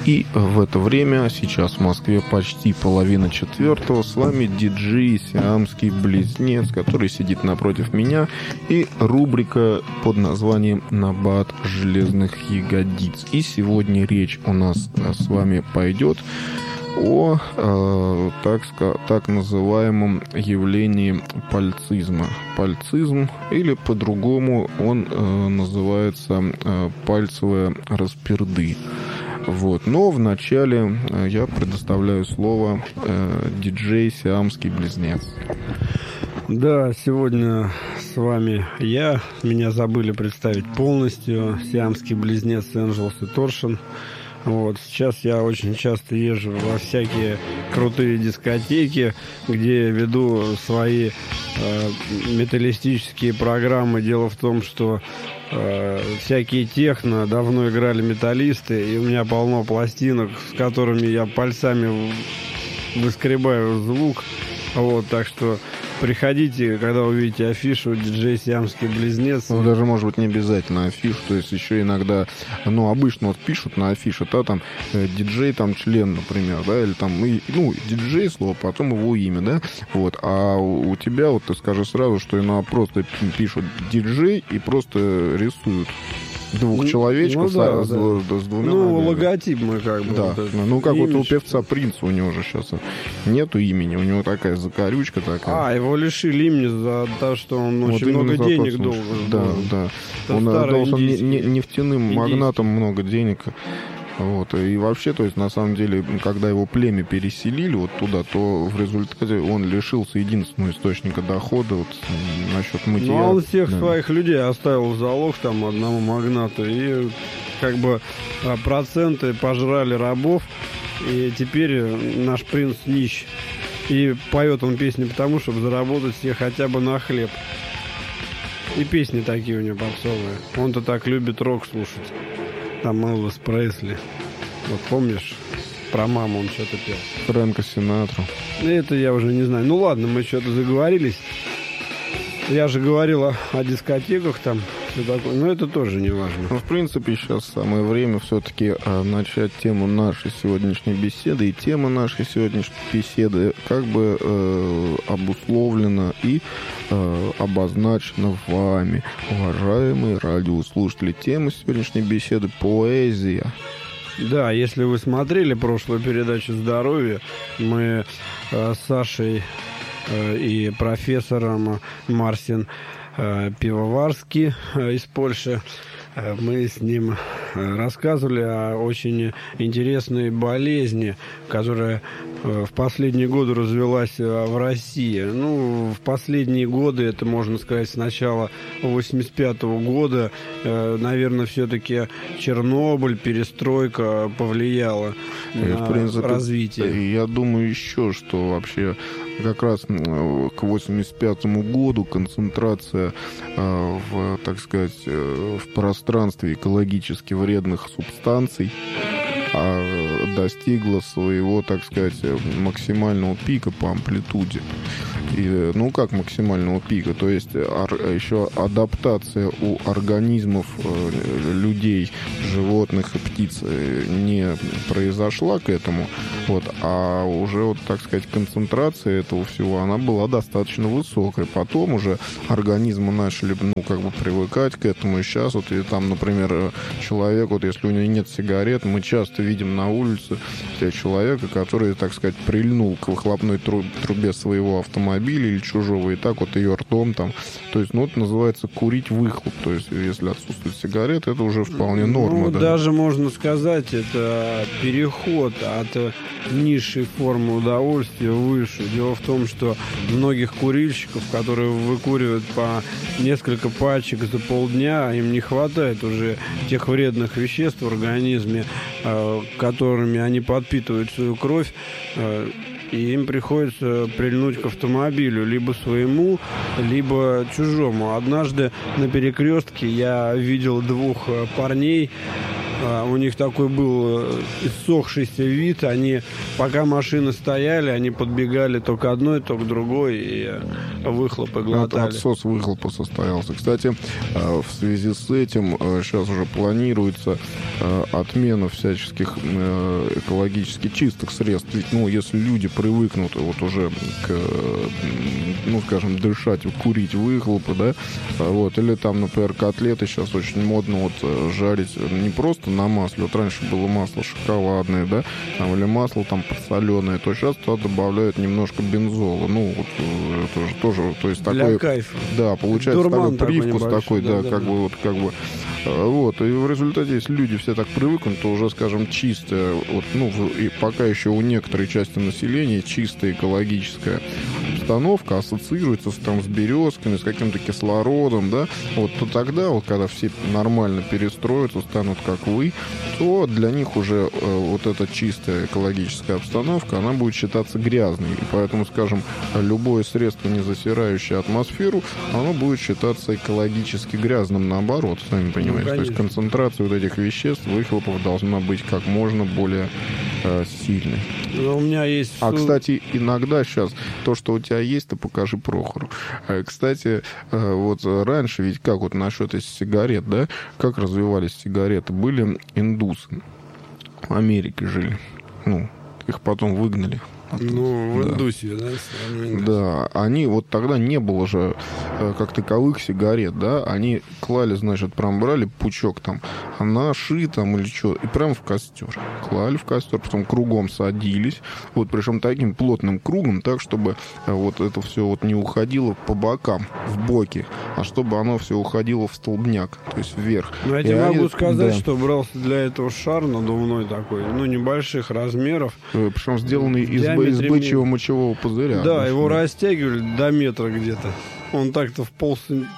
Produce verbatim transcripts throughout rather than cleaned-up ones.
И в это время, сейчас в Москве почти половина четвертого, с вами диджей Сиамский Близнец, который сидит напротив меня, и рубрика под названием «Набат железных ягодиц». И сегодня речь у нас с вами пойдет о э, так, так называемом явлении пальцизма. Пальцизм, или по-другому он э, называется э, пальцевая расперды. Вот. Но вначале э, я предоставляю слово э, диджей Сиамский Близнец. Да, сегодня с вами я. Меня забыли представить полностью. Сиамский Близнец Энджелс и Торшин. Вот. Сейчас я очень часто езжу во всякие крутые дискотеки, где веду свои э, металлистические программы. Дело в том, что э, всякие техно давно играли металлисты, и у меня полно пластинок, с которыми я пальцами выскребаю звук. Вот, так что приходите, когда увидите афишу диджей Сиамский Близнец. Ну, даже, может быть, не обязательно афишу, то есть еще иногда, ну, обычно вот пишут на афише, да, там, э, диджей, там, член, например, да, или там, и, ну, диджей слово, потом его имя, да, вот, а у, у тебя, вот, ты скажи сразу, что иногда просто пишут диджей и просто рисуют двух человечков, ну, да, с, да. С, с двумя ну, ногами. Логотип мы как бы. Да, вот ну как имидж. вот у певца Принца, у него же сейчас нету имени, у него такая закорючка такая. А, его лишили имени за то, что он вот очень много денег должен. Да, да. Это он должен не, не, нефтяным индийский. магнатам много денег. Вот. И вообще, то есть, на самом деле, когда его племя переселили вот туда, то в результате он лишился единственного источника дохода вот, насчет мытья. Ну, а он всех да. своих людей оставил в залог там одному магнату, и как бы проценты пожрали рабов, и теперь наш принц нищ. И поет он песни потому, чтобы заработать себе хотя бы на хлеб. И песни такие у него попсовые. Он-то так любит рок слушать. Там Элвис Пресли. Вот помнишь, про маму он что-то пел. Фрэнка Синатру. Это я уже не знаю. Ну ладно, мы что-то заговорились. Я же говорил о, о дискотеках там. Все такое. Но это тоже не важно. Ну, в принципе, сейчас самое время все-таки а, начать тему нашей сегодняшней беседы. И тема нашей сегодняшней беседы как бы э, обусловлена и э, обозначена вами, уважаемые радиослушатели. Тема сегодняшней беседы — поэзия. Да, если вы смотрели прошлую передачу «Здоровье», мы э, с Сашей э, и профессором Марсин э, Пивоварский э, из Польши, э, мы с ним э, рассказывали о очень интересной болезни, которая э, в последние годы развилась э, в России. Ну, в последние годы, это можно сказать, с начала восемьдесят пятого года, э, наверное, все-таки Чернобыль, перестройка повлияла и, на в принципе, развитие. Я думаю еще, что вообще как раз к восемьдесят пятому году концентрация э, в, так сказать, э, в пространстве экологически вредных субстанций а достигла своего, так сказать, максимального пика по амплитуде. И, ну, как максимального пика? То есть ар, еще адаптация у организмов э, людей, животных и птиц не произошла к этому, вот, а уже, вот, так сказать, концентрация этого всего, она была достаточно высокой. Потом уже организмы начали, ну, как бы привыкать к этому. И сейчас, вот, и там, например, человек, вот, если у него нет сигарет, мы часто видим на улице человека, который, так сказать, прильнул к выхлопной трубе своего автомобиля или чужого, и так вот ее ртом там. То есть, ну, это называется курить выхлоп. То есть, если отсутствует сигарет, это уже вполне норма. Ну, да? Даже можно сказать, это переход от низшей формы удовольствия выше. Дело в том, что многих курильщиков, которые выкуривают по несколько пачек за полдня, им не хватает уже тех вредных веществ в организме, которыми они подпитывают свою кровь, и им приходится прильнуть к автомобилю, либо своему, либо чужому. Однажды на перекрестке я видел двух парней, А, у них такой был иссохшийся вид. Они, пока машины стояли, они подбегали то к одной, то к другой, и выхлопы глотали. Отсос выхлопа состоялся. Кстати, в связи с этим сейчас уже планируется отмена всяческих экологически чистых средств. Ведь, ну, если люди привыкнут вот уже к, ну, скажем, дышать, курить выхлопы, да, вот, или там, например, котлеты сейчас очень модно вот жарить не просто на масле. Вот раньше было масло шоколадное, да, там, или масло там подсоленое, то сейчас туда добавляют немножко бензола. Ну, вот это же тоже, то есть для такой... кайфа. Да, получается Дурман такой привкус такой, такой, да, да, как да. бы вот, как бы, вот, и в результате, если люди все так привыкнут, то уже, скажем, чистая, вот, ну, и пока еще у некоторой части населения чистая экологическая обстановка ассоциируется с, там, с березками, с каким-то кислородом, да, вот, то тогда, вот, когда все нормально перестроятся, станут как вы, то для них уже э, вот эта чистая экологическая обстановка, она будет считаться грязной, и поэтому, скажем, любое средство, не засирающее атмосферу, оно будет считаться экологически грязным, наоборот, сами понимаете. Ну, то есть концентрация вот этих веществ, выхлопов должна быть как можно более э, сильной. Но у меня есть... А, кстати, иногда сейчас то, что у тебя есть, то покажи Прохору. А, кстати, э, вот раньше, ведь как вот насчет этих сигарет, да, как развивались сигареты? Были индусы, в Америке жили, ну, их потом выгнали. Ну, в да. Индусию, да? Да, они, вот тогда не было же э, как таковых сигарет, да, они клали, значит, прям брали пучок там, анаши там или что, и прям в костер. Клали в костер, потом кругом садились, вот, причем таким плотным кругом, так, чтобы э, вот это все вот не уходило по бокам, в боки, а чтобы оно все уходило в столбняк, то есть вверх. Ну, я и тебе они, могу сказать, да, что брался для этого шар надувной такой, ну, небольших размеров. э, причем сделанный из из бычьего мочевого пузыря. Да, значит, его да. растягивали до метра где-то. Он так-то в пол,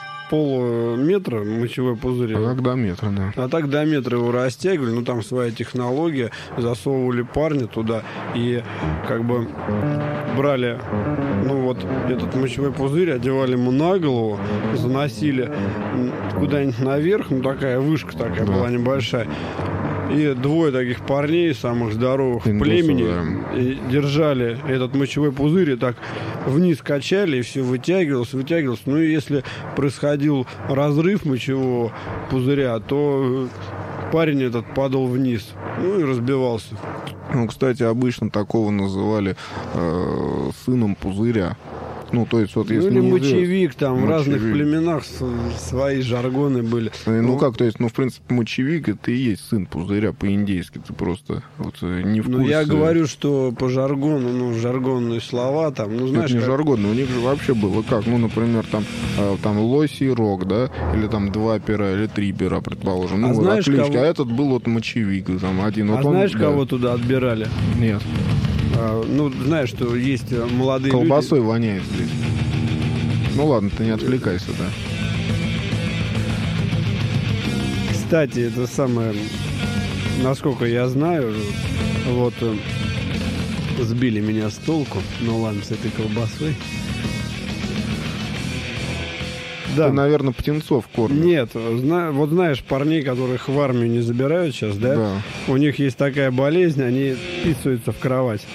полметра мочевой пузырь. А как до метра, да. А так до метра его растягивали, ну там своя технология, засовывали парня туда и как бы брали, ну вот этот мочевой пузырь, одевали ему на голову, заносили куда-нибудь наверх, ну такая вышка такая, да, была небольшая. И двое таких парней, самых здоровых в племени, да, и держали этот мочевой пузырь и так вниз качали, и все вытягивалось, вытягивалось. Ну и если происходил разрыв мочевого пузыря, то парень этот падал вниз, ну и разбивался. Ну, кстати, обычно такого называли э, сыном пузыря. Ну, то есть, вот если... Ну, или не мочевик, там, мочевик. В разных племенах свои жаргоны были. Ну, ну, как, то есть, ну, в принципе, мочевик, это и есть сын пузыря по-индейски, ты просто вот не в курсе. Ну, я говорю, что по жаргону, ну, жаргонные слова, там, ну, знаешь... Это не как... жаргонно, у них же вообще было как, ну, например, там, там лосий рог, да, или там два пера, или три пера, предположим. Ну, а вот знаешь, отлички. кого... А этот был вот мочевик, там, один. А вот знаешь, он, кого да. туда отбирали? Нет. А, ну, знаешь, что есть молодые Колбасой люди... воняет здесь. Ну ладно, ты не отвлекайся, да. Кстати, это самое, насколько я знаю, вот сбили меня с толку, ну ладно, с этой колбасой. Да. Ты, наверное, птенцов кормишь. Нет, зна... вот знаешь, парней, которых в армию не забирают сейчас, да? Да. У них есть такая болезнь, они писаются в кровать.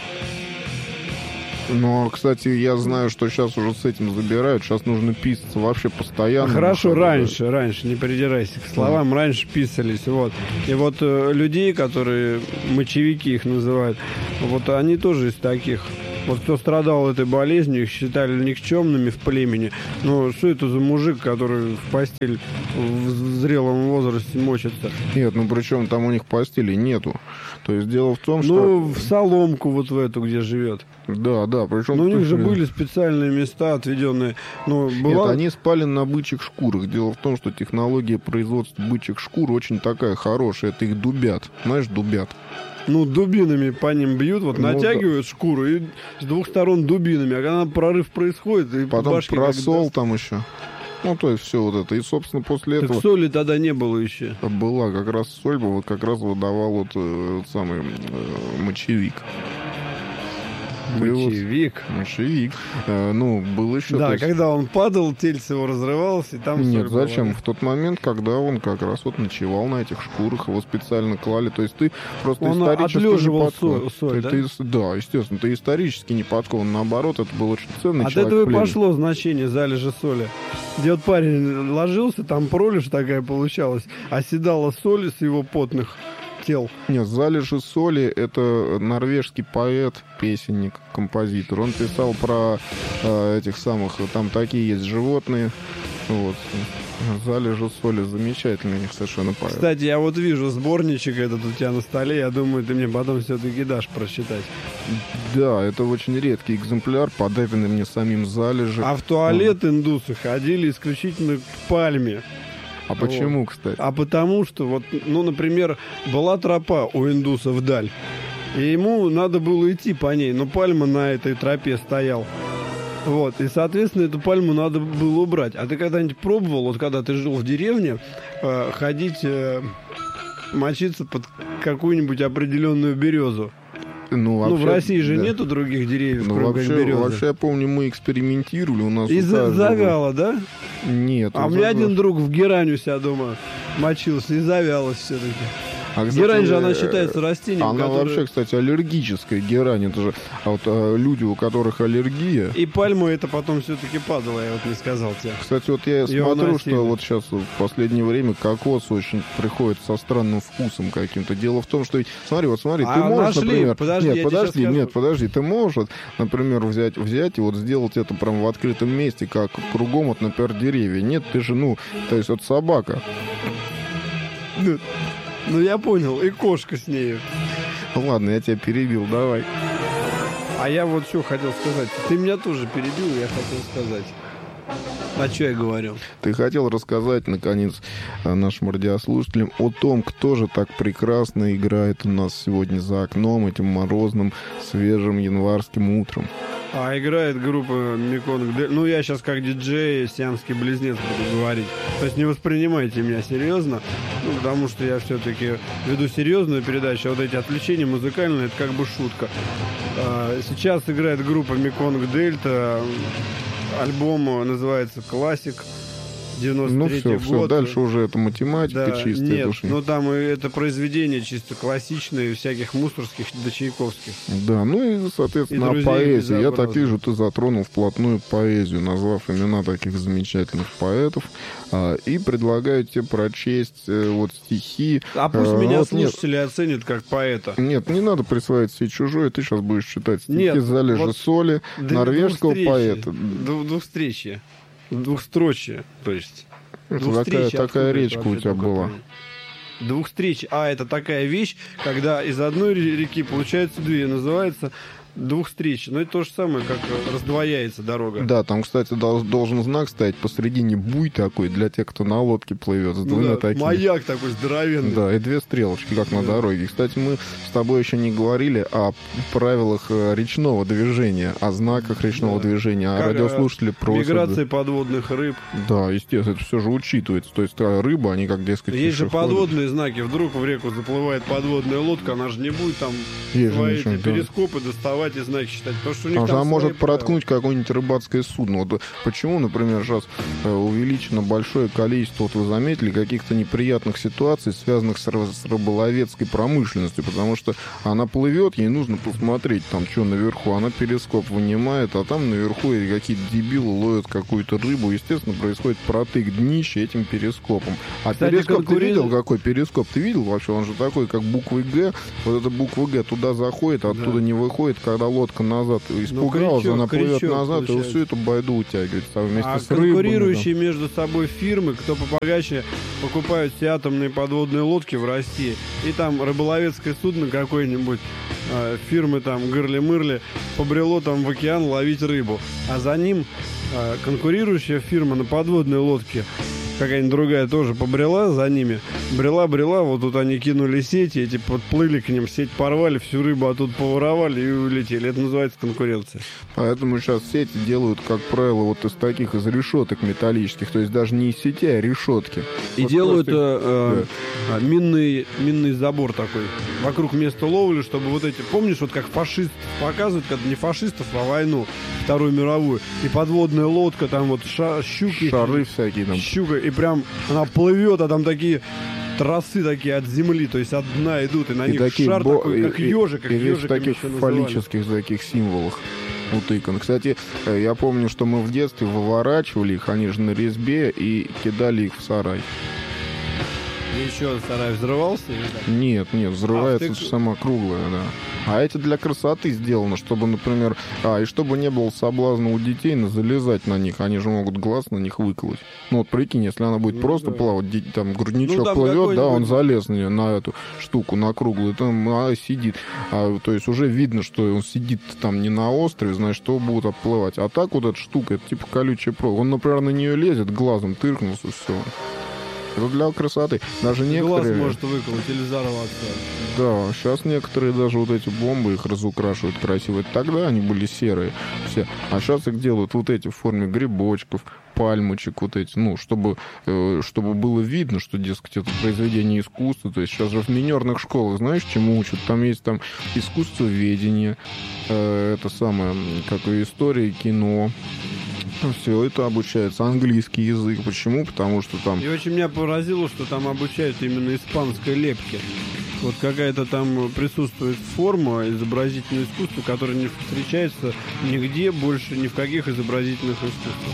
Но, кстати, я знаю, что сейчас уже с этим забирают. Сейчас нужно писаться вообще постоянно. Хорошо, ну, раньше, да. раньше, не придирайся к словам, да. Раньше писались, вот. И вот э, людей, которые, мочевики их называют, вот они тоже из таких. Вот кто страдал этой болезнью, их считали никчемными в племени. Но что это за мужик, который в постель в зрелом возрасте мочится? Нет, ну причем там у них постели нету. То есть дело в том, что... Ну, в соломку вот в эту, где живет. Да, да, причем... Но у них же были специальные места отведенные. Ну, была... Нет, они спали на бычьих шкурах. Дело в том, что технология производства бычьих шкур очень такая хорошая. Это их дубят. Знаешь, дубят. Ну, дубинами по ним бьют, вот ну, натягивают да. шкуру и с двух сторон дубинами. А когда прорыв происходит, и потом башки просол когда... там еще. Ну, то есть все вот это. И, собственно, после так этого... соли тогда не было еще. Была как раз соль, вот как раз выдавал вот э, самый э, мочевик. Мочевик. Вот, мочевик. Э, ну, был еще... Да, есть... когда он падал, тельце его разрывалось, и там... Нет, зачем? Была. В тот момент, когда он как раз вот ночевал на этих шкурах, его специально клали. То есть ты просто он исторически отлеживал не подкован. соль, соль, ты, да? Ты, да, естественно. Ты исторически не подкован. Наоборот, это был очень ценный От человек. От этого и пошло значение залежи соли. Где вот парень ложился, там пролежь такая получалась, оседала соль с его потных тел. Нет, залежи соли — это норвежский поэт, песенник, композитор. Он писал про э, этих самых, там такие есть животные. Вот. Залежи соли замечательный у них совершенно поэт. Кстати, я вот вижу сборничек этот у тебя на столе. Я думаю, ты мне потом все-таки дашь прочитать. Да, это очень редкий экземпляр, подаренный мне самим залежи. А в туалет индусы ходили исключительно к пальме. А почему, вот. Кстати? А потому что, вот, ну, например, была тропа у индуса вдаль, и ему надо было идти по ней, но пальма на этой тропе стоял. Вот, и, соответственно, эту пальму надо было убрать. А ты когда-нибудь пробовал, вот когда ты жил в деревне, э, ходить, э, мочиться под какую-нибудь определенную березу? Ну, вообще, ну, в России же да. нету других деревьев, ну, кроме вообще, березы. Вообще, я помню, мы экспериментировали. У нас и за- завяло, да? Нет. А у меня один друг в герань у себя дома мочился, и завялось все-таки. А, кстати, герань же, она считается растением. Она которое... вообще, кстати, аллергическая герань. Это же а вот а, люди, у которых аллергия. И пальма это потом все-таки падала, я вот не сказал тебе. Кстати, вот я Ее смотрю, носили. Что вот сейчас в последнее время кокос очень приходит со странным вкусом каким-то. Дело в том, что, смотри, вот смотри, а ты можешь, нашли? например... Подожди, нет, я подожди, нет, скажу. подожди, ты можешь, вот, например, взять, взять и вот сделать это прямо в открытом месте, как кругом, вот, например, деревья. Нет, ты же, ну, то есть вот собака. Ну, я понял, и кошка с нею. Ладно, я тебя перебил, давай. А я вот что хотел сказать. Ты меня тоже перебил, я хотел сказать. А что я говорю? Ты хотел рассказать, наконец, нашим радиослушателям о том, кто же так прекрасно играет у нас сегодня за окном этим морозным, свежим январским утром. А играет группа Меконг Дель. Ну, я сейчас как диджей, сиамский близнец буду говорить. То есть не воспринимайте меня серьезно, ну, потому что я все-таки веду серьезную передачу, а вот эти отвлечения музыкальные, это как бы шутка. А, сейчас играет группа Меконг Дельта. Альбом называется «Классик». девяносто третий ну, все, год. все, дальше уже это математика да, чистая. Нет, души. ну там это произведения чисто классичные, всяких мусорских до Чайковских. Да, ну и, соответственно, и поэзия. Я так вижу, ты затронул вплотную поэзию, назвав имена таких замечательных поэтов. А, и предлагаю тебе прочесть э, вот стихи. А пусть а, меня вот слушатели нет, оценят как поэта. Нет, не надо присваивать себе чужое, ты сейчас будешь читать стихи нет, «Залежи вот соли» норвежского поэта. Двухстречье. Двухстрочье, то есть. Такая, такая речка у тебя была. Двухстречье. А, это такая вещь, когда из одной реки получается две. Называется двухстречье. Но это то же самое, как раздвояется дорога. Да, там, кстати, должен знак стоять посредине, буй такой, для тех, кто на лодке плывет. С двумя ну, да, такими. Маяк такой здоровенный. Да, и две стрелочки, как да. на дороге. Кстати, мы с тобой еще не говорили о правилах речного движения, о знаках речного да. движения, а радиослушатели просят... Миграция подводных рыб. Да, естественно, это все же учитывается. То есть рыба, они как, дескать, есть же подводные знаки. Вдруг в реку заплывает подводная лодка, она же не будет там есть свои эти да. перископы доставать и знаки считать. Потому что у них она может правила. проткнуть какое-нибудь рыбацкое судно. Вот почему, например, сейчас увеличено большое количество, вот вы заметили, каких-то неприятных ситуаций, связанных с, с рыболовецкой промышленностью, потому что она плывет, ей нужно посмотреть, там, что наверху. Она перископ вынимает, а там наверху какие-то дебилы ловят какую-то рыбу. Естественно, происходит протык днища этим перископом. А Кстати, перископ, конкурен... ты видел, какой перископ? Ты видел вообще? Он же такой, как буквы Г. Вот эта буква Г туда заходит, а оттуда да. не выходит, когда лодка назад испугалась, ну, крючок, она плывет крючок, назад, получается. И всю эту байду утягивает вместе а с конкурирующие рыбами, между собой фирмы, кто побогаче, покупают все атомные подводные лодки в России, и там рыболовецкое судно какое-нибудь э, фирмы там Гырли-Мырли побрело там в океан ловить рыбу, а за ним э, конкурирующая фирма на подводной лодке какая-нибудь другая тоже побрела за ними. Брела-брела, вот тут они кинули сети, эти подплыли к ним, сеть порвали, всю рыбу оттуда поворовали и улетели. Это называется конкуренция. Поэтому сейчас сети делают, как правило, вот из таких, из решеток металлических. То есть даже не из сети, а решетки. И вот делают просто... э, да. э, минный, минный забор такой вокруг места ловли, чтобы вот эти... Помнишь, вот как фашистов показывают, когда не фашистов, а войну, Вторую мировую, и подводная лодка, там вот ша- щуки. Шары всякие там. Щука, и прям она плывет, а там такие... Тросы такие от земли, то есть от дна идут, и на и них шар бо... такой, как и, ежик, как и ежик. в таких фаллических таких символах утыкан. Кстати, я помню, что мы в детстве выворачивали их, они же на резьбе, и кидали их в сарай. И еще сарай взрывался? Нет, нет, взрывается а, ты... сама круглая, да. А эти для красоты сделано, чтобы, например, а, и чтобы не было соблазна у детей на залезать на них, они же могут глаз на них выколоть. Ну вот прикинь, если она будет ну, просто да. плавать, там грудничок ну, там плывет, да, он залез на, на эту штуку, на круглую, там а, сидит. А, то есть уже видно, что он сидит там не на острове, значит, что будут оплывать. А так вот эта штука, это типа колючая проволока. Он, например, на нее лезет, глазом тыркнулся, все. Это для красоты. Даже некоторые... Глаз может выколоть или взорваться. Да, сейчас некоторые даже вот эти бомбы их разукрашивают красиво. Тогда они были серые все. А сейчас их делают вот эти в форме грибочков, пальмочек вот эти, ну, чтобы, э, чтобы было видно, что, дескать, это произведение искусства. То есть сейчас же в минерных школах, знаешь, чему учат? Там есть там искусствоведение, э, это самое, как и история, кино. Все это обучается. Английский язык. Почему? Потому что там... И очень меня поразило, что там обучают именно испанской лепке. Вот какая-то там присутствует форма изобразительного искусства, которая не встречается нигде больше, ни в каких изобразительных искусствах.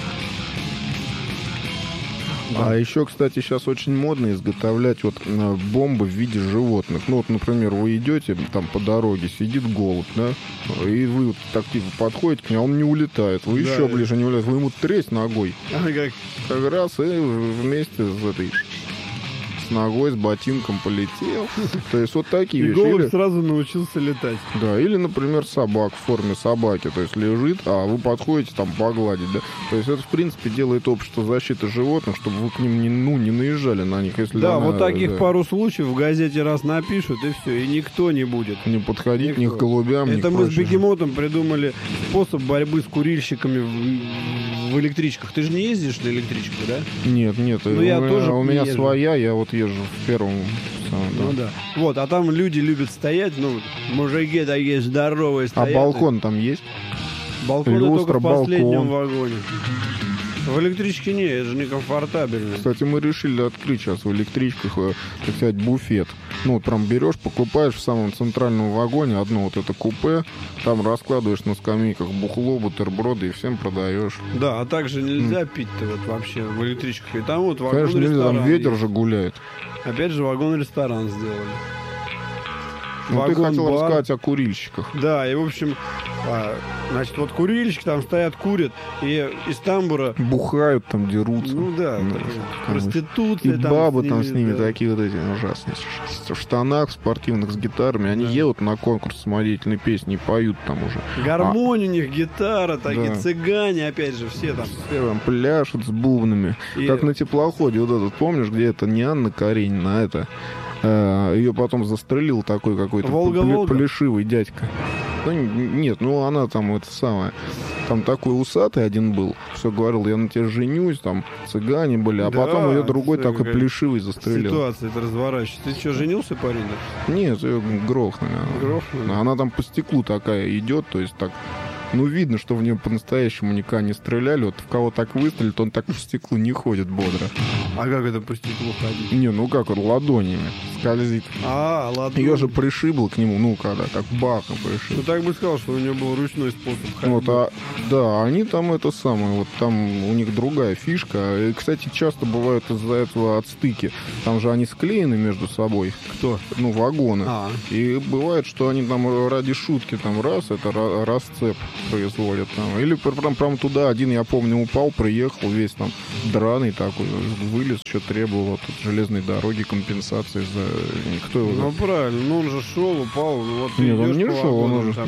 Да. А еще, кстати, сейчас очень модно изготовлять вот бомбы в виде животных. Ну вот, например, вы идете там по дороге, сидит голубь, да, и вы вот так типа подходите к нему, а он не улетает. Вы да, еще ближе не улетаете, вы ему тресь ногой. А как? Как раз и вместе с этой... с ногой, с ботинком полетел. То есть вот такие и вещи. голубь или... сразу научился летать. Да, или, например, собак в форме собаки. То есть лежит, а вы подходите там погладить, да. То есть это, в принципе, делает общество защиты животных, чтобы вы к ним не, ну, не наезжали на них. Если да, она, вот таких да. пару случаев в газете раз напишут, и все, и никто не будет. Не подходить никто. ни к голубям, Это ни к мы прочим. с Бегемотом придумали способ борьбы с курильщиками в, в электричках. Ты же не ездишь на электричках, да? Нет, нет. Ну, у я меня, тоже у меня езжу. своя, я вот езжу в первом. Ну да. да. Вот, а там люди любят стоять, ну, мужики такие здоровые стоят. А балкон там есть? Балкон люстра, только в последнем балкон. вагоне. В электричке не, это же некомфортабельно. Кстати, мы решили открыть сейчас в электричках, так сказать, буфет. Ну, вот прям берешь, покупаешь в самом центральном вагоне одно вот это купе, там раскладываешь на скамейках бухло, бутерброды и всем продаешь. Да, а также нельзя mm. пить-то вот вообще в электричках. И там вот вагон-ресторан. Конечно, нельзя, там ветер есть. Же гуляет. Опять же, вагон-ресторан сделали. Ну, ты хотел рассказать о курильщиках. Да, и, в общем, а, значит, вот курильщики там стоят, курят, и из тамбура... Бухают там, дерутся. Ну да, да проституция. И там бабы с ними, там с ними да. такие вот эти ужасные. В штанах спортивных с гитарами. Они да. едут на конкурс самодеятельной песни и поют там уже. Гармонь а... у них, гитара, такие да. цыгане, опять же, все там. Все там пляшут с бубнами. И... Как на теплоходе. Вот этот, помнишь, где это не Анна Каренина, а это... Ее потом застрелил такой какой-то Волга-Волга? плешивый дядька. Ну, нет, ну она там это самое. Там такой усатый один был. Все говорил, я на тебя женюсь, там цыгане были, а да, потом ее другой такой плешивый застрелил. Ситуация это разворачивается. Ты что, женился, парень? Нет, ее грохнули. Грохнули? Она там по стеклу такая идет, то есть так. Ну, видно, что в нее по-настоящему никогда не стреляли. Вот в кого так выстрелит, он так по стеклу не ходит бодро. А как это по стеклу ходить? Не, ну как он, ладонями скользит. А, ладно. Ее же пришибло к нему, ну, когда так бахом пришибло. Ну, так бы сказал, что у нее был ручной способ ходить. Вот, а, да, они там это самое, вот там у них другая фишка. И, кстати, часто бывают из-за этого отстыки. Там же они склеены между собой. Кто? Ну, вагоны. А. И бывает, что они там ради шутки, там, раз, это расцеп производят там. Или прям, прям туда один, я помню, упал, приехал, весь там драный такой, вылез, что требовал от железной дороги компенсации за... Никто его... Ну, правильно, ну он же шел, упал, вот Нет, он не шел, он уже... Там...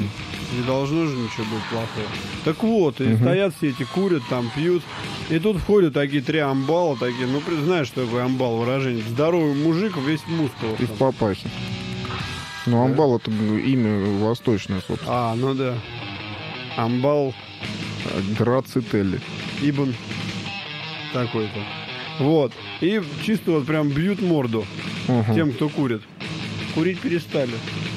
Не должно же ничего быть плохого. Так вот, и Мгм. стоят все эти, курят, там пьют. И тут входят такие три амбала, такие, ну, при- знаешь, что такое амбал, выражение? Здоровый мужик, весь в мускулах. И в там. папахе. Ну, амбал это имя восточное, собственно. А, ну да. Амбал Грацителли. Ибн такой-то. Вот. И чисто вот прям бьют морду Ага. тем, кто курит. Курить перестали.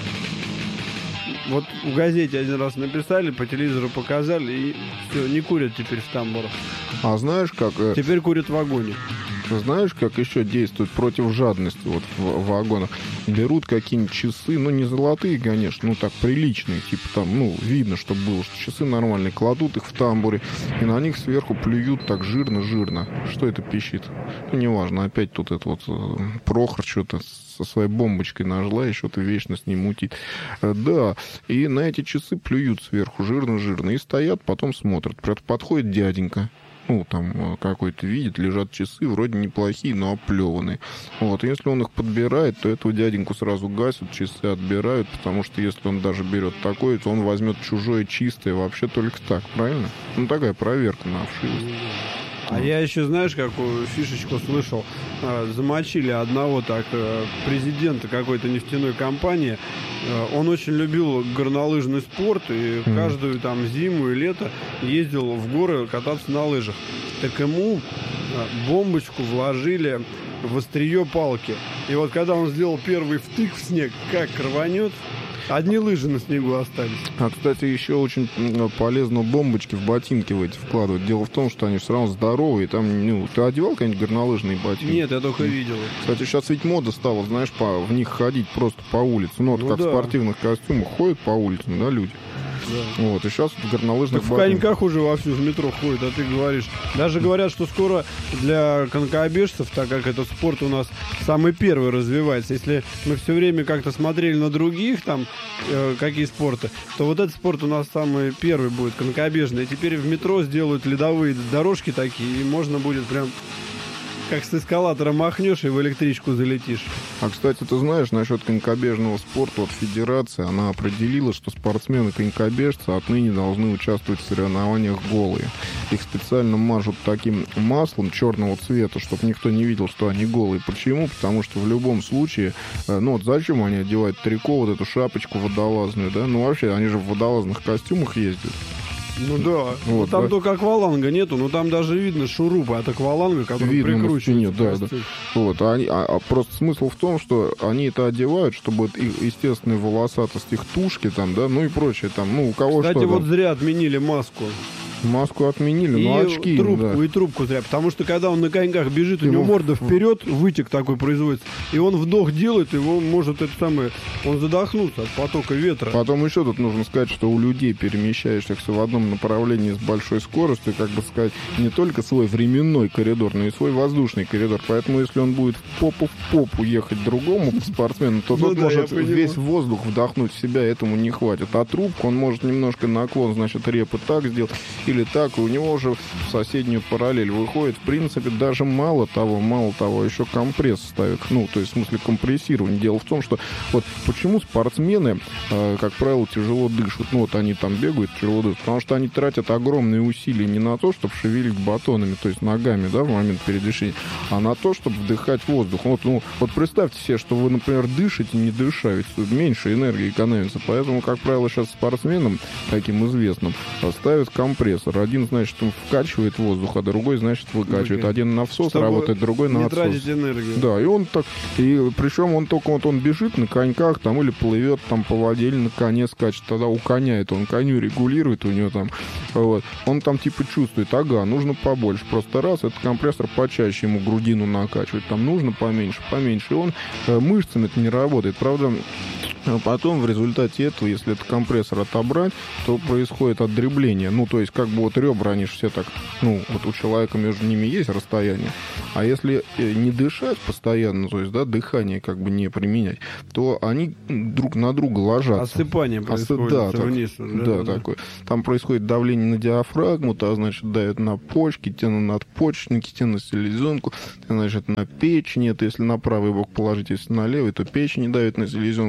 Вот в газете один раз написали, по телевизору показали, и все, не курят теперь в тамбурах. А знаешь, как... э, Теперь курят в вагоне. Знаешь, как еще действует против жадности вот в, в вагонах? Берут какие-нибудь часы, ну, не золотые, конечно, ну, так, приличные, типа там, ну, видно, чтобы было, что часы нормальные, кладут их в тамбуре, и на них сверху плюют так жирно-жирно. Что это пищит? Ну, неважно, опять тут это вот э, Прохор что-то со своей бомбочкой нажила, и что-то вечно с ней мутит. Э, Да, и на эти часы плюют сверху жирно-жирно, и стоят, потом смотрят. Подходит дяденька, ну, там, какой-то видит, лежат часы, вроде неплохие, но оплеванные. Вот, и если он их подбирает, то этого дяденьку сразу гасят, часы отбирают, потому что если он даже берет такое, то он возьмет чужое чистое вообще только так, правильно? Ну, такая проверка на вшивость. А я еще, знаешь, какую фишечку слышал? А, Замочили одного так э, президента какой-то нефтяной компании. Э, Он очень любил горнолыжный спорт и Мгм. каждую там зиму и лето ездил в горы кататься на лыжах. Так ему э, бомбочку вложили в острие палки. И вот когда он сделал первый втык в снег, как рванет, одни лыжи на снегу остались. А, кстати, еще очень м, полезно бомбочки в ботинки в эти вкладывать. Дело в том, что они все равно здоровые. Там, ну, ты одевал какие-нибудь горнолыжные ботинки? Нет, я только видел. Кстати, сейчас ведь мода стала, знаешь, по, в них ходить просто по улице. Ну, вот Ну как да. в спортивных костюмах ходят по улицам, да, люди? Да. Вот, и сейчас в горнолыжных Так в ботинках. коньках уже вовсю в метро ходят, а ты говоришь. Даже говорят, что скоро для конькобежцев, так как этот спорт у нас самый первый развивается, если мы все время как-то смотрели на других, там, э, какие спорты, то вот этот спорт у нас самый первый будет, конькобежный. И теперь в метро сделают ледовые дорожки такие, и можно будет прям как с эскалатора махнешь и в электричку залетишь. А, кстати, ты знаешь, насчет конькобежного спорта, вот федерация, она определила, что спортсмены-конькобежцы отныне должны участвовать в соревнованиях голые. Их специально мажут таким маслом черного цвета, чтобы никто не видел, что они голые. Почему? Потому что в любом случае, э, ну вот зачем они одевают трико, вот эту шапочку водолазную, да? Ну вообще, они же в водолазных костюмах ездят. Ну да. Ну, Вот, там да. только акваланга нету, но там даже видно шурупы от акваланга, который Видно на прикручивается. спине, да, к да. костюму. Вот, а, они- а- а просто смысл в том, что они это одевают, чтобы вот их естественная волосатость их тушки там, да, ну и прочее там, ну у кого Кстати, что вот там. зря отменили маску. Маску отменили, И но очки, трубку, да. и трубку зря. Потому что когда он на коньках бежит, у Ему него морда в- вперед, вытек такой производится. И он вдох делает, его может это самое, он задохнуться от потока ветра. Потом еще тут нужно сказать, что у людей, перемещающихся в одном направлении с большой скоростью, как бы сказать, не только свой временной коридор, но и свой воздушный коридор. Поэтому если он будет в попу в попу ехать другому спортсмену, то Ну тот да, может я понимаю. весь воздух вдохнуть в себя, этому не хватит. А трубку он может немножко наклон, значит, репы так сделать или так, и у него уже в соседнюю параллель выходит. В принципе, даже мало того, мало того, еще компресс ставят. Ну, то есть, в смысле, компрессирование. Дело в том, что вот почему спортсмены, э, как правило, тяжело дышат. Ну, вот они там бегают, тяжело дышат. Потому что они тратят огромные усилия не на то, чтобы шевелить батонами, то есть ногами, да, в момент передвижения, а на то, чтобы вдыхать воздух. Вот, ну, вот представьте себе, что вы, например, дышите, не дыша, ведь тут меньше энергии экономится. Поэтому, как правило, сейчас спортсменам, таким известным, ставят компрессор. Один, значит, он вкачивает воздух, а другой, значит, выкачивает. Один на всос Чтобы работает, другой на не отсос. тратить энергию. Да, и он так, и причем он только вот он бежит на коньках там или плывет там по воде, или на коне скачет, тогда у коня это он коню регулирует, у него там, вот, он там типа чувствует, ага, нужно побольше, просто раз, этот компрессор почаще ему грудину накачивает, там нужно поменьше, поменьше, и он э, мышцами это не работает, правда. А потом в результате этого, если этот компрессор отобрать, то происходит отдребление. Ну, то есть, как бы вот ребра, они же все так, ну, вот у человека между ними есть расстояние. А если э, не дышать постоянно, то есть, да, дыхание как бы не применять, то они друг на друга ложатся. Осыпание происходит да, так, вниз. да, такое. Там происходит давление на диафрагму, то, значит, давит на почки, те на надпочечники, те на селезенку, те, значит, на печень. Это если на правый бок положить, если на левый, то печень давит на селезенку или на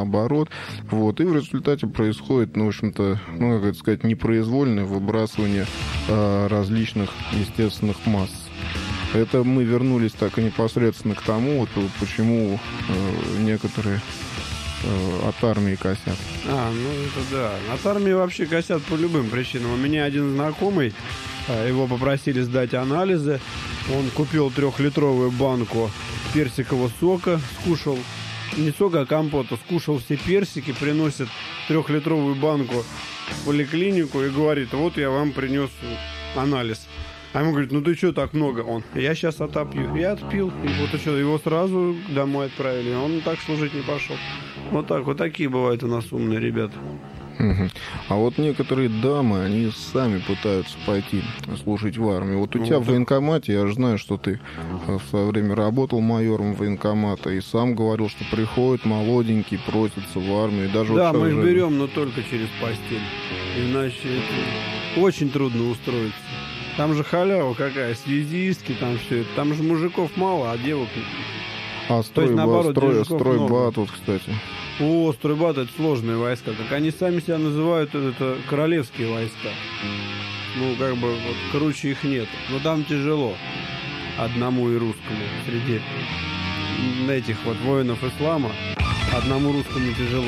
наоборот. Вот. И в результате происходит, ну, в общем-то, ну, как это сказать, непроизвольное выбрасывание э, различных естественных масс. Это мы вернулись так и непосредственно к тому, вот, почему э, некоторые э, от армии косят. А, ну это да. От армии вообще косят по любым причинам. У меня один знакомый, его попросили сдать анализы. Он купил трехлитровую банку персикового сока, скушал, не сока, а компота, скушал все персики, приносит трехлитровую банку в поликлинику и говорит: вот я вам принес анализ. А ему говорит: ну ты что так много? Он: я сейчас отопью. Я отпил. И вот еще его сразу домой отправили. Он так служить не пошел. Вот так, вот такие бывают у нас умные ребята. Угу. А вот некоторые дамы, они сами пытаются пойти служить в армию. Вот у ну, тебя так... в военкомате, я же знаю, что ты в свое время работал майором военкомата и сам говорил, что приходят молоденькие, просятся в армию. И даже да, вот мы их же... берем, но только через постель. Иначе это очень трудно устроиться. Там же халява какая, связистки, там все это. Там же мужиков мало, а девок... А стройбат, строй, стройбат, вот, кстати. О, стройбат — это сложные войска. Как они сами себя называют, это королевские войска. Ну, как бы, вот, круче их нет. Но там тяжело одному и русскому. Среди этих вот воинов ислама одному русскому тяжело.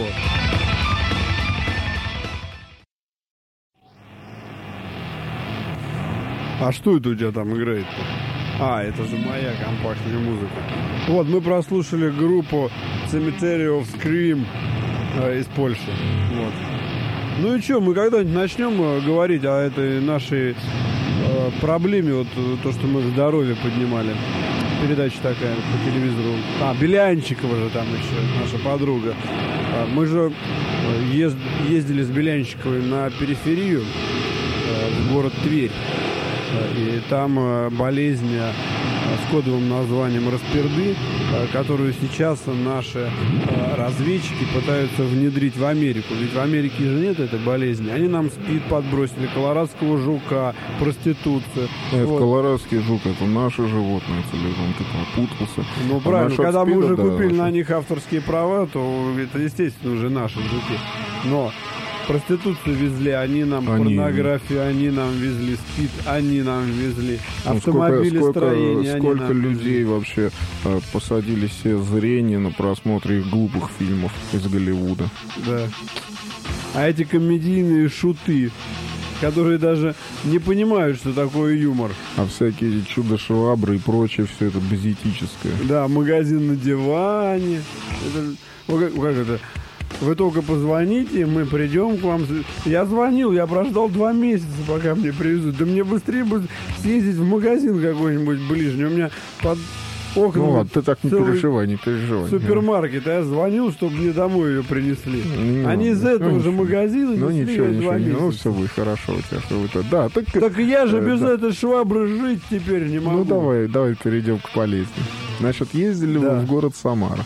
А что это у тебя там играет? А, это же моя компактная музыка. Вот, мы прослушали группу Cemetery of Scream э, из Польши. Вот. Ну и что, мы когда-нибудь начнем э, говорить о этой нашей э, проблеме, вот то, что мы здоровье поднимали. Передача такая по телевизору. А, Белянчикова же там еще, наша подруга. А, мы же езд, ездили с Белянчиковой на периферию, э, в город Тверь. И там э, болезнь э, с кодовым названием Расперды, э, которую сейчас наши э, разведчики пытаются внедрить в Америку. Ведь в Америке же нет этой болезни. Они нам СПИД подбросили, колорадского жука, проституцию. Нет, вот. Колорадский жук — это наше животное целиком, ты попутался. Ну, а правильно, когда мы уже да, купили вообще. На них авторские права, то это, естественно, уже наши жуки. Но... проституцию везли, они нам они... порнографию, они нам везли СПИД, они нам везли автомобилестроение. Ну, сколько, сколько, сколько людей везли. Вообще э, посадили себе зрение на просмотре их глупых фильмов из Голливуда. Да. А эти комедийные шуты, которые даже не понимают, что такое юмор. А всякие чудо-швабры и прочее, все это базитическое. Да, магазин на диване. Это, ну, как, как это... Вы только позвоните, мы придем к вам. Я звонил, я прождал два месяца, пока мне привезут. Да мне быстрее бы съездить в магазин какой-нибудь ближний. У меня под окнами... Ну ладно, ты так не переживай, не переживай. Супермаркет, а я звонил, чтобы мне домой ее принесли. Ну, Они из этого ну, же магазина ну, несли ничего, ее два ничего, месяца. Ну все будет хорошо у тебя. Что вы да, так, так я же без да. этой швабры жить теперь не могу. Ну давай, давай перейдем к полезни. Значит, ездили да. вы в город Самара.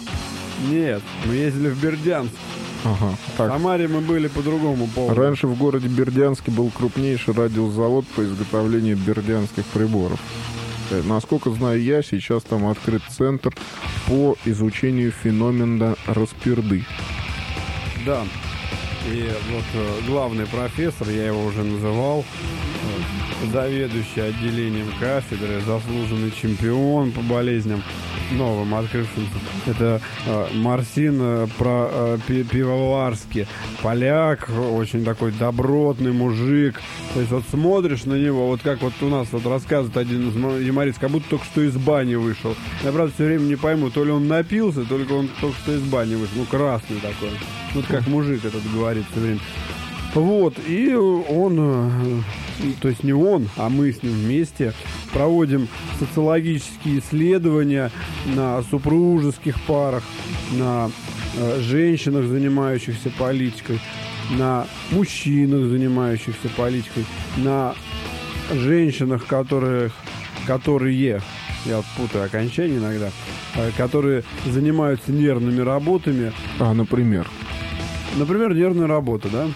Нет, мы ездили в Бердянск. Ага, так. В Самаре мы были по другому поводу. Раньше в городе Бердянске был крупнейший радиозавод по изготовлению бердянских приборов. Насколько знаю я, сейчас там открыт центр по изучению феномена Расперды. Да. И вот главный профессор, я его уже называл, заведующий отделением кафедры, заслуженный чемпион по болезням новым открывшимся. Это э, Марсин э, про э, Пивоварский, поляк, очень такой добротный мужик. То есть вот смотришь на него, вот как вот у нас вот рассказывает один из юмористов, как будто только что из бани вышел. Я, правда, все время не пойму, то ли он напился, только он только что из бани вышел. Ну, красный такой. Вот как мужик этот говорит все время. Вот, и он, то есть не он, а мы с ним вместе проводим социологические исследования на супружеских парах, на э, женщинах, занимающихся политикой, на мужчинах, занимающихся политикой, на женщинах, которых, которые, я вот путаю окончание иногда, э, которые занимаются нервными работами. А, например? Например, нервная работа, да?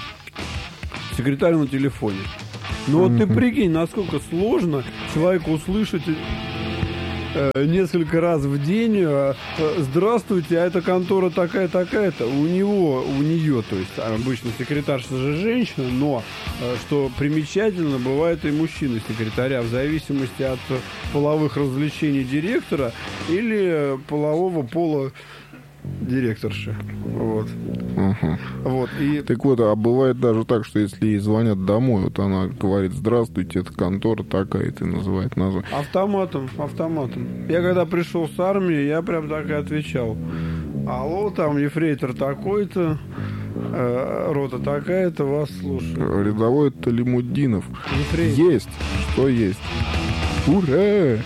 Секретарь на телефоне. Ну вот mm-hmm. ты прикинь, насколько сложно человеку услышать э, несколько раз в день э, здравствуйте, а эта контора такая-такая-то. У него, у нее, то есть обычно секретарша же женщина, но, э, что примечательно, бывает и мужчины-секретаря, в зависимости от половых развлечений директора или полового пола директорши. Вот. Угу. Вот. И... Так вот, а бывает даже так, что если ей звонят домой, вот она говорит: здравствуйте, это контора такая-то, и называет название. Автоматом, автоматом. Я когда пришел с армии, я прям так и отвечал: алло, там ефрейтор такой-то, э, рота такая-то, вас слушаю. Рядовой Талимуддинов. Ефрейтор. Есть, что есть. Ура!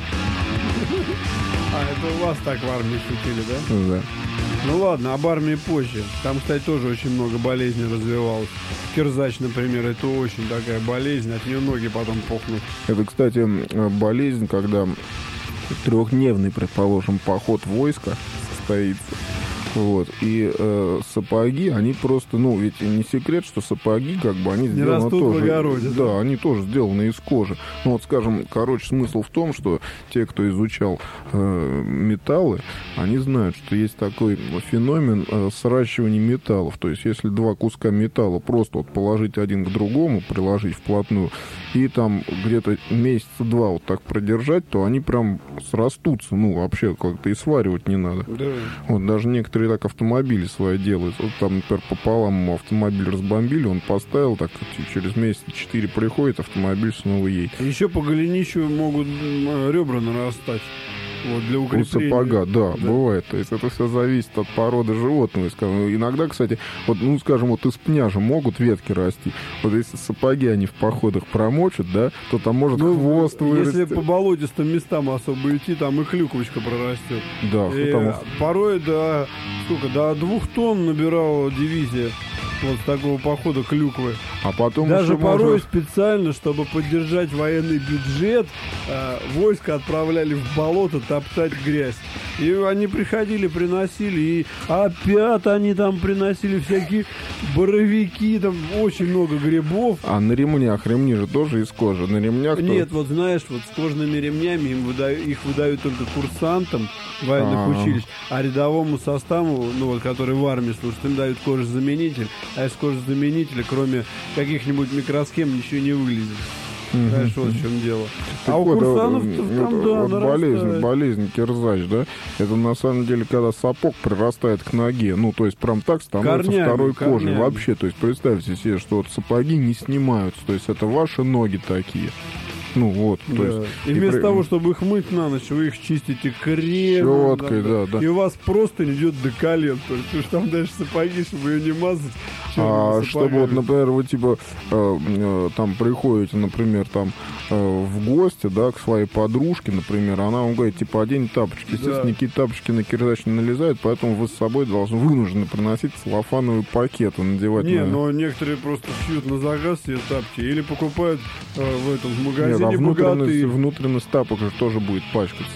А, это у вас так в армии шутили, да? Да. Ну ладно, об армии позже. Там, кстати, тоже очень много болезней развивалось. Кирзач, например, это очень такая болезнь, от нее ноги потом пухнут. Это, кстати, болезнь, когда трехдневный, предположим, поход войска состоится. Вот. И э, сапоги, они просто, ну, ведь не секрет, что сапоги, как бы, они не сделаны растут тоже... в огороде. Да, да, они тоже сделаны из кожи. Ну, вот, скажем, короче, смысл в том, что те, кто изучал э, металлы, они знают, что есть такой феномен э, сращивания металлов. То есть, если два куска металла просто вот положить один к другому, приложить вплотную, и там где-то месяца два вот так продержать, то они прям срастутся. Ну, вообще, как-то и сваривать не надо. Да. Вот, даже некоторые так автомобили свои делают. Вот там, например, пополам ему автомобиль разбомбили, он поставил, так через месяца четыре приходит, автомобиль снова едет. Еще по голенищу могут ребра нарастать. Вот, для У укрепления. сапога, да, Да. бывает. То есть это все зависит от породы животного. Скажем. Иногда, кстати, вот, ну, скажем, вот из пня же могут ветки расти. Вот если сапоги они в походах промочат, да, то там может Ну, хвост вырасти. если по болотистым местам особо идти, там и клюквочка прорастет. Да, И потому... порой до, сколько, до двух тонн набирала дивизия вот с такого похода клюквы. А потом Даже еще порой можно... специально, чтобы поддержать военный бюджет, э, войска отправляли в болото топтать грязь. И они приходили, приносили, и опять они там приносили всякие боровики, там очень много грибов. А на ремнях, ремни же тоже из кожи. На ремнях... Нет, то... вот знаешь, вот с кожными ремнями им выдаю, их выдают только курсантам военных А-а-а. училищ, а рядовому составу, ну вот, который в армии служит, им дают кожезаменитель, а из кожезаменителя, кроме каких-нибудь микросхем, ничего не вылезет. Мгм. Знаешь, вот в чем дело. Так А у вот, курсантов вот, там, вот, да, вот болезнь, нарастает. болезнь кирзач, да, это на самом деле, когда сапог прирастает к ноге, ну, то есть прям так становится Корнями, второй кожей корнями. вообще, то есть представьте себе, что вот сапоги не снимаются, то есть это ваши ноги такие. Ну вот, то Да. есть... И вместо при- того, чтобы их мыть на ночь, вы их чистите кремом. Щеткой, там, да, да. И у вас просто идет до колен. То есть, потому что там дальше сапоги, чтобы ее не мазать. А черными чтобы вот, сапогами. например, вы типа э, э, там приходите, например, там э, в гости, да, к своей подружке, например, она вам говорит, типа, одень тапочки. Естественно, Да. никакие тапочки на кирзач не налезают, поэтому вы с собой должны вынуждены приносить целлофановые пакеты, надевать Не, на... но некоторые просто шьют на заказ себе тапки или покупают э, в этом в Нет, магазине а внутренность, богатые. внутренность тапок же тоже будет пачкаться.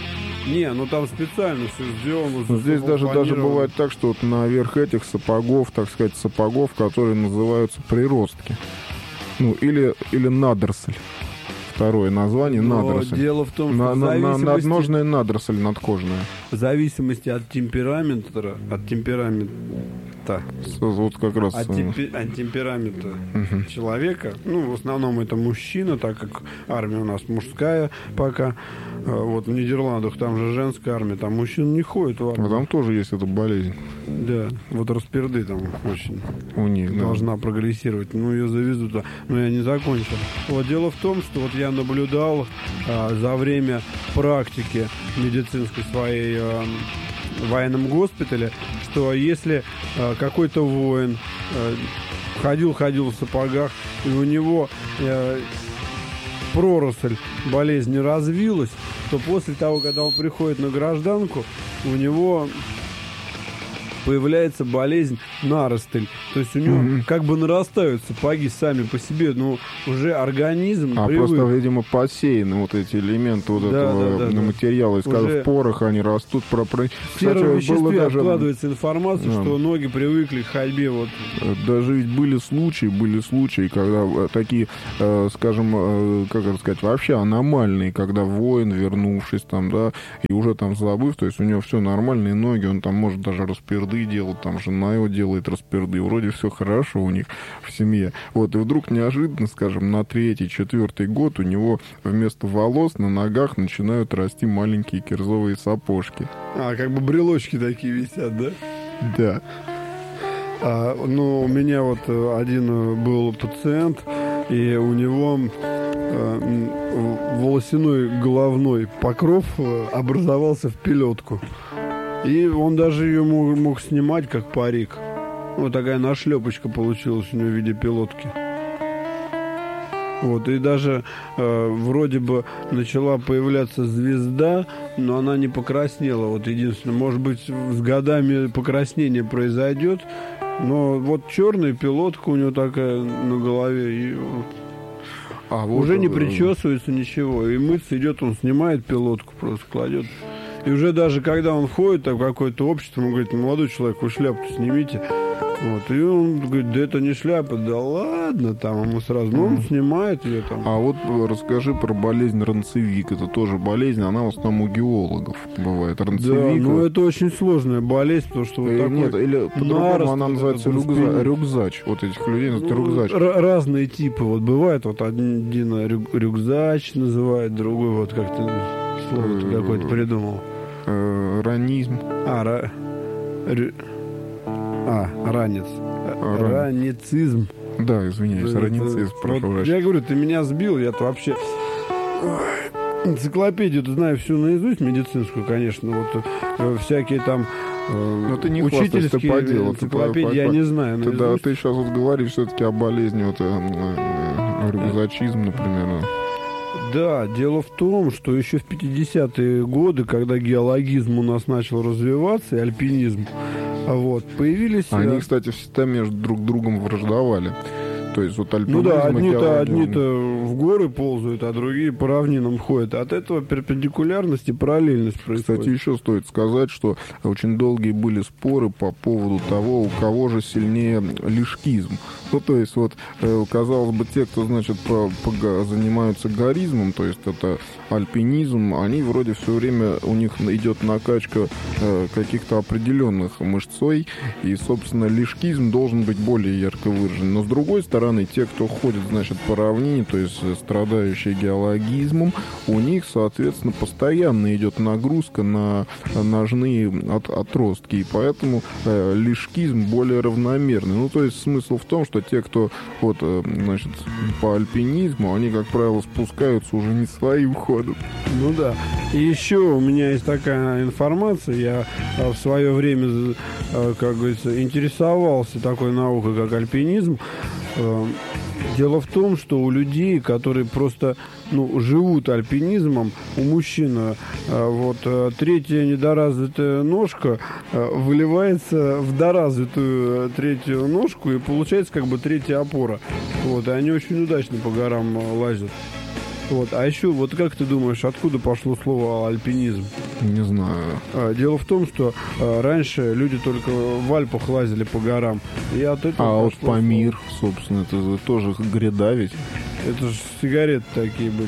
Не, ну там специально все сделано. Но здесь даже, даже запланировано. бывает так, что вот наверх этих сапогов, так сказать, сапогов, которые называются приростки. Ну, или, или надросль. Второе название Но надросль. дело в том, что На, в на, на, зависимости, надножная надросль надкожная. в зависимости от темперамента, от темперамента, С- Вот как раз... от, э, темпе- от темперамента мгм. человека, ну, в основном это мужчина, так как армия у нас мужская пока. А вот в Нидерландах там же женская армия, там мужчин не ходит в А армию. там тоже есть эта болезнь Да, вот расперды там очень у них. да. должна прогрессировать. Ну, ее завезут, да. Но я не закончил. Вот дело в том, что вот я наблюдал а, за время практики медицинской своей а, в военном госпитале, что если а, какой-то воин а, ходил-ходил в сапогах, и у него а, проросль болезни развилась, то после того, когда он приходит на гражданку, у него появляется болезнь наростыль. То есть у него mm-hmm. как бы нарастают сапоги сами по себе, но уже организм А привык. просто, видимо, посеяны вот эти элементы вот да, этого да, да, материала, из уже... в порах они растут. Про... В первом веществе даже... откладывается информация, да. что ноги привыкли к ходьбе. Вот. Даже ведь были случаи, были случаи, когда такие, э, скажем, э, как это сказать, вообще аномальные, когда воин, вернувшись там, да, и уже там забыв, то есть у него все нормальные ноги, он там может даже расперды делать, там жена его делает расперды, вроде все хорошо у них в семье. Вот, и вдруг неожиданно, скажем, на третий, четвертый год у него вместо волос на ногах начинают расти маленькие кирзовые сапожки. А, как бы брелочки такие висят, да? Да. А, ну, у меня вот один был пациент, и у него э, волосяной головной покров образовался в пилотку. И он даже ее мог, мог снимать как парик. Вот такая нашлепочка получилась у него в виде пилотки. Вот, и даже э, вроде бы начала появляться звезда, но она не покраснела. Вот единственное, может быть, с годами покраснение произойдет, но вот черная пилотка у него такая на голове, и а, вот уже вот, не причесывается ничего. И мыться идет, он снимает пилотку, просто кладет. И уже даже когда он входит в какое-то общество, он говорит: молодой человек, вы шляпу снимите. Вот, и он говорит: да это не шляпа. Да ладно, там ему сразу, ну он снимает ее там. А вот расскажи про болезнь ранцевик. Это тоже болезнь, она в основном у геологов бывает. Ранцевик. Да, ну это очень сложная болезнь, потому что вот и, такой нет, или по-другому она называется рюкзач, рюкзач. Вот этих людей называют ну, рюкзач. Р- разные типы. Вот бывает, вот один рю- рюкзач называет, другой вот как-то слово какое-то придумал. Ранизм. А, ра... Рю... а ранец. Ран... Ранецизм. Да, извиняюсь, да, ранецизм. Вот, я говорю, ты меня сбил, я-то вообще... Энциклопедию-то знаю всю наизусть, медицинскую, конечно. Вот э, всякие там э, но ты не учительские ты по делу, энциклопедии ты, я по, не знаю. Ты, да, ты сейчас вот говоришь все-таки о болезни, вот э, э, рюкзачизм, например. Да, дело в том, что еще в пятидесятые годы, когда геологизм у нас начал развиваться, и альпинизм, вот, появились... Они, кстати, всегда между друг другом враждовали. То есть вот альпинизм... Ну да, одни-то, одни-то в горы ползают, а другие по равнинам ходят. От этого перпендикулярность и параллельность происходит. Кстати, еще стоит сказать, что очень долгие были споры по поводу того, у кого же сильнее лишкизм. Ну, то есть, вот, казалось бы, те, кто, значит, по, по, занимаются горизмом, то есть это альпинизм, они вроде все время, у них идет накачка э, каких-то определенных мышцой, и, собственно, лишкизм должен быть более ярко выражен. Но, с другой стороны, те, кто ходит, значит, по равнине, то есть страдающие геологизмом, у них, соответственно, постоянно идет нагрузка на ножные от, отростки, и поэтому э, лишкизм более равномерный. Ну, то есть смысл в том, что те, кто вот, э, значит, по альпинизму, они, как правило, спускаются уже не своим ходом. Ну да. И еще у меня есть такая информация, я э, в свое время, э, как говорится, интересовался такой наукой, как альпинизм. Дело в том, что у людей, которые просто ну, живут альпинизмом, у мужчин вот, третья недоразвитая ножка выливается в доразвитую третью ножку, и получается как бы третья опора. Вот, и они очень удачно по горам лазят. Вот. А еще, вот как ты думаешь, откуда пошло слово альпинизм? Не знаю. Дело в том, что а, раньше люди только в Альпах лазили по горам. И от этого а вот Памир, собственно, это тоже гряда ведь? Это же сигареты такие были.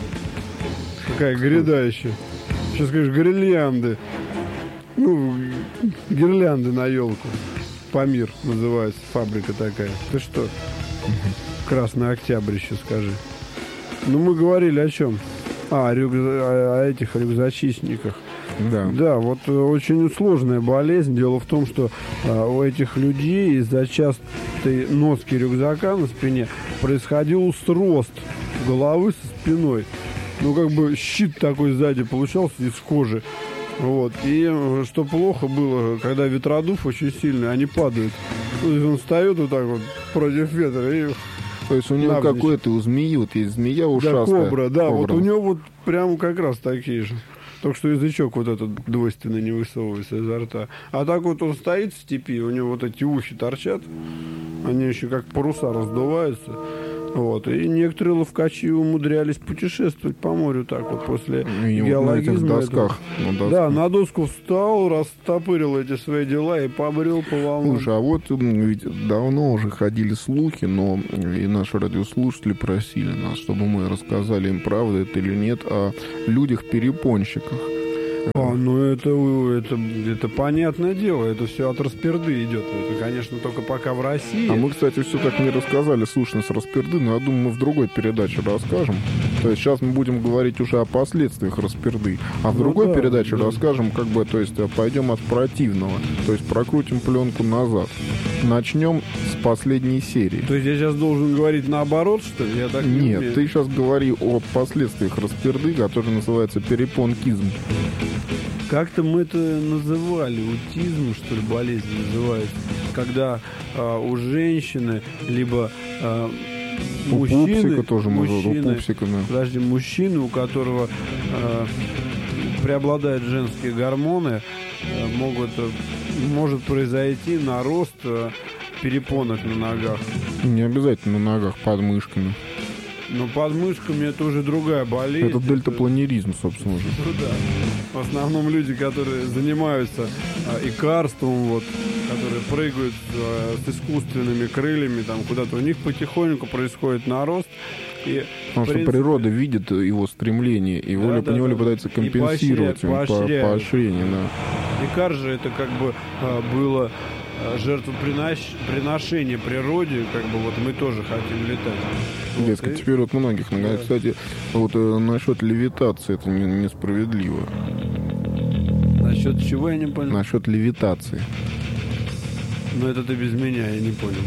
Какая гряда еще? Сейчас скажешь, гирлянды. Ну, гирлянды на елку. Памир называется, фабрика такая. Ты что? Красный Октябрь еще скажи. Ну, мы говорили о чем? А, рюкз... о этих рюкзачистниках. Да. Да, вот очень сложная болезнь. Дело в том, что а, у этих людей из-за частой носки рюкзака на спине происходил срост головы со спиной. Ну, как бы щит такой сзади получался из кожи. Вот. И что плохо было, когда ветродув очень сильный, они падают. То есть он встает вот так вот против ветра и... То есть у него какой-то, у змеи, вот есть змея ушастая. Да, кобра, да, кобра. Вот у него вот прям как раз такие же. Только что язычок вот этот двойственный не высовывается изо рта. А так вот он стоит в степи, у него вот эти уши торчат, они еще как паруса раздуваются. Вот. И некоторые ловкачи умудрялись путешествовать по морю так вот после и геологизма. На досках, на досках. Да, на доску встал, растопырил эти свои дела и побрел по волнам. Слушай, а вот ведь давно уже ходили слухи, но и наши радиослушатели просили нас, чтобы мы рассказали им, правда это или нет, о людях-перепонщиках. А, ну это, это, это понятное дело, это все от Расперды идет. Это, конечно, только пока в России. А мы, кстати, все так не рассказали сущность Расперды, но я думаю, мы в другой передаче расскажем. То есть сейчас мы будем говорить уже о последствиях Расперды, а в ну другой да, передаче да. расскажем, как бы, то есть пойдем от противного, то есть прокрутим пленку назад. Начнем с последней серии. То есть я сейчас должен говорить наоборот, что ли? Я так не Нет, умею. ты сейчас говори о последствиях Расперды, который называется перепонкизм. Как-то мы это называли, аутизм, что ли, болезнь называется, когда а, у женщины, либо а, у мужчины... пупсика тоже мужчины, можно, у пупсика, да. Подожди, мужчины, у которого а, преобладают женские гормоны, а, могут, может произойти нарост а, перепонок на ногах. Не обязательно на ногах, под мышками. Но под мышками это уже другая болезнь. Это дельтапланеризм, собственно же. Ну да. В основном люди, которые занимаются а, икарством, вот, которые прыгают а, с искусственными крыльями, там куда-то, у них потихоньку происходит нарост. И, Потому что принципе, природа видит его стремление, и волей да, по неволе да, пытается компенсировать им поощрение. Да. Икар же это как бы а, было жертвоприношение природе, как бы вот мы тоже хотим летать. Дескать, вот, теперь вот многих нагоняют. Да. Кстати, вот э, насчет левитации это не, несправедливо. Насчет чего, я не понял? Насчет левитации. Ну это ты без меня, я не понял.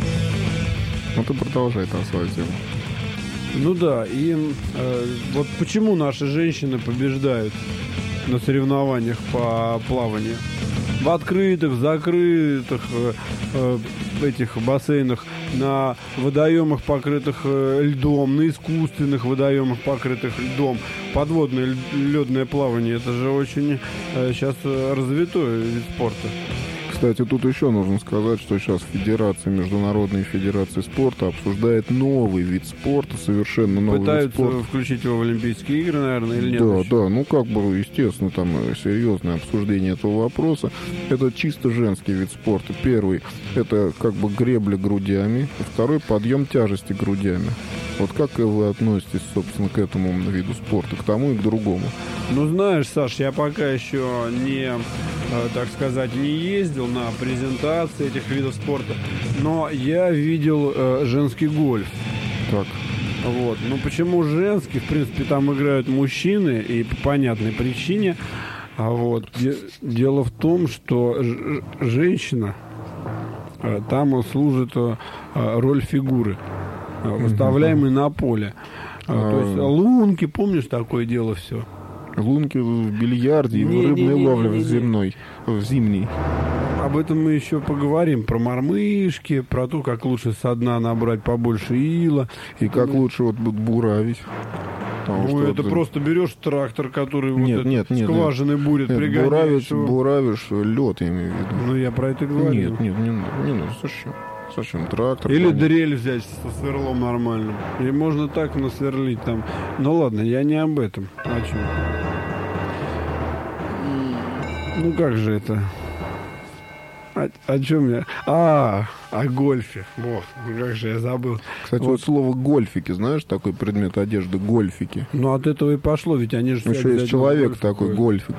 Ну ты продолжай там свою тему. Ну да, и э, вот почему наши женщины побеждают на соревнованиях по плаванию? В открытых, закрытых э, э, этих бассейнах, на водоемах, покрытых э, льдом, на искусственных водоемах, покрытых льдом. Подводное ледное плавание, это же очень э, сейчас развитой вид спорта. Кстати, тут еще нужно сказать, что сейчас Федерация, Международная федерация спорта обсуждает новый вид спорта, совершенно новый Пытаются вид спорта. Пытаются включить его в Олимпийские игры, наверное, или нет? Да, еще? да, ну как бы, естественно, там серьезное обсуждение этого вопроса. Это чисто женский вид спорта. Первый – это как бы гребля грудями, второй – подъем тяжести грудями. Вот как вы относитесь, собственно, к этому виду спорта, к тому и к другому? Ну, знаешь, Саш, я пока еще не, так сказать, не ездил на презентации этих видов спорта, но я видел э, женский гольф. Так. Вот. Ну, почему женский? В принципе, там играют мужчины, и по понятной причине. А вот де- дело в том, что ж- женщина э, там служит э, роль фигуры, э, выставляемой на поле. А, то есть лунки, помнишь, такое дело все? Лунки в бильярде и в рыбной ловле в земной, в зимней. Об этом мы еще поговорим. Про мормышки, про то, как лучше со дна набрать побольше ила. И как ну, лучше вот буравить. Ну, что это вот... просто берешь трактор, который нет, вот нет, нет, скважины нет. бурит, нет, пригоняешь. Буравишь, буравишь лед, я имею в виду. Ну, я про это говорю. Нет, нет, не надо, не надо, зачем? Зачем трактор? Или понятно. Дрель взять со сверлом нормальным. И можно так насверлить там. Ну, ладно, я не об этом. О чем? Ну, как же это... О, о чем я? А, о гольфе. Вот, как же я забыл. Кстати, вот, вот слово гольфики, знаешь, такой предмет одежды, гольфики. Ну, от этого и пошло, ведь они же... Еще есть человек такой, гольфик.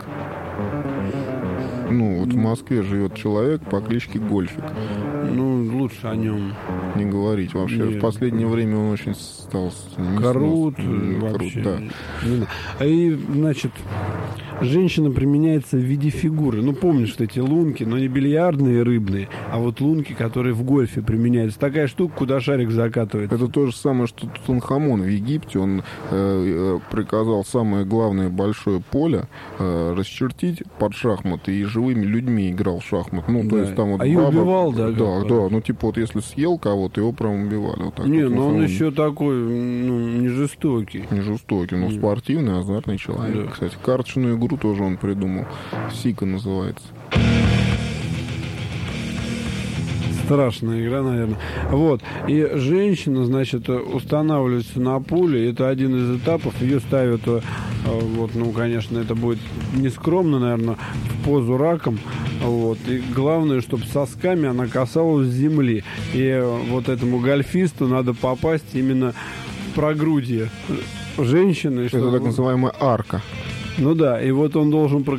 Ну, вот в Москве живет человек по кличке Гольфик. Ну, лучше о нем не говорить. Вообще, Нет. в последнее время он очень стал... Крут, вообще. Да. И, значит, женщина применяется в виде фигуры. Ну, помнишь, вот эти лунки, но не бильярдные рыбные, а вот лунки, которые в гольфе применяются. Такая штука, куда шарик закатывается. Это то же самое, что Тутанхамон в Египте. Он э, приказал самое главное большое поле э, расчертить под шахматы и живыми людьми играл в шахмат. Ну, да. то есть там вот а и баба... убивал, да? Да, да. Ну, типа вот если съел кого-то, его прям убивали. Вот так не, вот, но он он еще такой, ну, не жестокий. Не жестокий, но не. спортивный, азартный человек. Да. Кстати, карточную игру тоже он придумал. Сика называется. Страшная игра, наверное. Вот. И женщина, значит, устанавливается на поле. Это один из этапов. Ее ставят, вот, ну, конечно, это будет нескромно, наверное, в позу раком. Вот. И главное, чтобы сосками она касалась земли. И вот этому гольфисту надо попасть именно в прогрудье женщины. Это так называемая арка. Ну да, и вот он должен